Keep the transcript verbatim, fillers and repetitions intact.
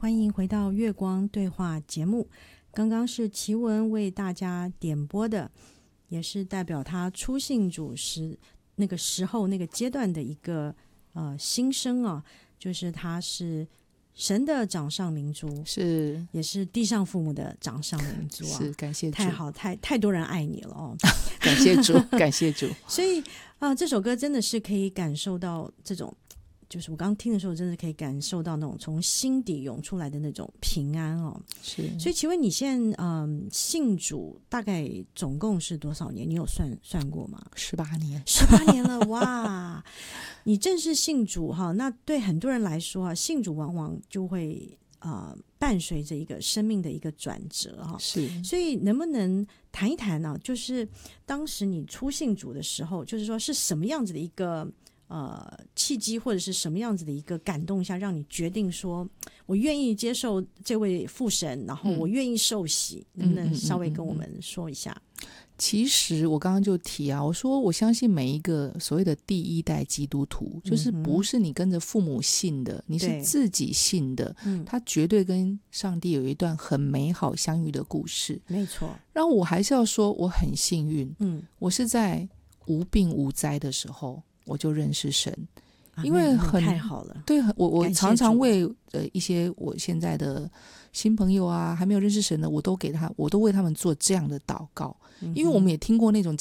欢迎回到月光对话节目。刚刚是奇文为大家点播的，也是代表他初信主时那个时候那个阶段的一个呃心声啊，就是他是神的掌上明珠， 是也是地上父母的掌上明珠啊！ 是，感谢主， 太好，太太多人爱你了哦！ 感谢主，感谢主。 所以啊、呃，这首歌真的是可以感受到这种。就是我刚刚听的时候，真的可以感受到那种从心底涌出来的那种平安哦。 是， 所以请问你现在嗯信主大概总共是多少年？你有算算过吗？ 十八年， 十八年了哇！你正式信主哈，那对很多人来说啊，信主往往就会呃伴随着一个生命的一个转折哈。 是， 所以能不能谈一谈呢、啊？就是当时你初信主的时候，就是说是什么样子的一个？呃，契机或者是什么样子的一个感动下，让你决定说，我愿意接受这位父神，然后我愿意受洗，嗯、能不能稍微跟我们说一下？ 其实我刚刚就提啊，我说我相信每一个所谓的第一代基督徒，就是不是你跟着父母信的，嗯、你是自己信的，他绝对跟上帝有一段很美好相遇的故事。 没错。然后我还是要说，我很幸运， 嗯， 我是在无病无灾的时候。我就认识神，因为很、 啊、太好了。 对，我我常常为呃一些我现在的新朋友啊，还没有认识神的，我都给他，我都为他们做这样的祷告，嗯、因为我们也听过那种